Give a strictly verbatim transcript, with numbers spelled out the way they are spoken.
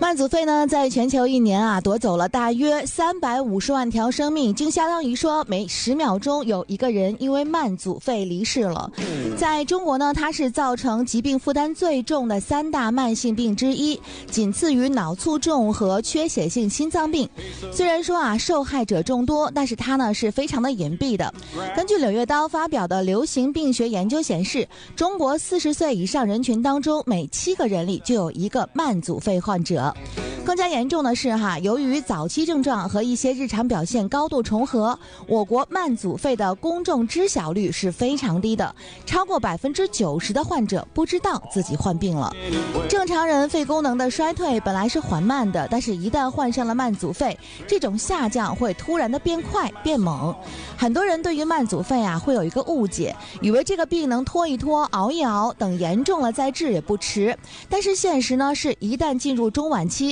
慢阻肺呢，在全球一年啊，夺走了大约三百五十万条生命，就相当于说每十秒钟有一个人因为慢阻肺离世了。在中国呢，它是造成疾病负担最重的三大慢性病之一，仅次于脑卒中和缺血性心脏病。虽然说啊，受害者众多，但是它呢是非常的隐蔽的。根据《柳叶刀》发表的流行病学研究显示，中国四十岁以上人群当中，每七个人里就有一个慢阻肺患者。更加严重的是哈，由于早期症状和一些日常表现高度重合，我国慢阻肺的公众知晓率是非常低的，超过百分之九十的患者不知道自己患病了。正常人肺功能的衰退本来是缓慢的，但是一旦患上了慢阻肺，这种下降会突然的变快变猛。很多人对于慢阻肺啊会有一个误解，以为这个病能拖一拖熬一熬，等严重了再治也不迟。但是现实呢是，一旦进入中晚期，